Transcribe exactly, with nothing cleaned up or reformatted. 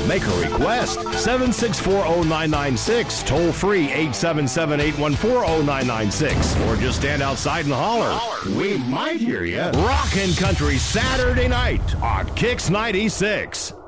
Make a request. seven six four, oh nine nine six. Toll free eight seven seven, eight one four, oh nine nine six. Or just stand outside and holler. We might hear you. Rockin' Country Saturday night on Kix ninety-six.